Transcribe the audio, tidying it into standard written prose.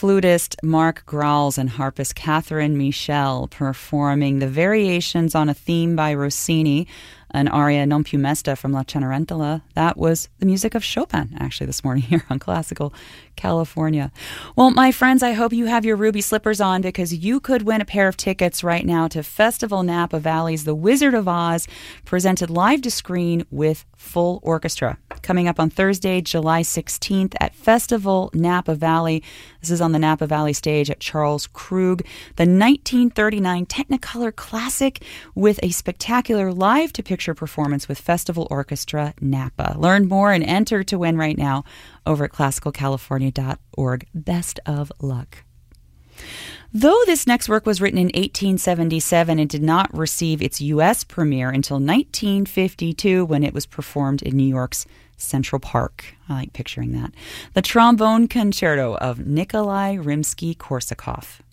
flutist Marc Grals and harpist Catherine Michel performing the variations on a theme by Rossini, an aria non più mesta from La Cenerentola. That was the music of Chopin, actually, this morning here on Classical California. Well, my friends, I hope you have your ruby slippers on, because you could win a pair of tickets right now to Festival Napa Valley's The Wizard of Oz, presented live to screen with full orchestra. Coming up on Thursday, July 16th at Festival Napa Valley. This is on the Napa Valley stage at Charles Krug. The 1939 Technicolor classic with a spectacular live-to-picture performance with Festival Orchestra Napa. Learn more and enter to win right now over at classicalcalifornia.org. Best of luck. Though this next work was written in 1877, it did not receive its U.S. premiere until 1952 when it was performed in New York's Central Park. I like picturing that. The Trombone Concerto of Nikolai Rimsky-Korsakov.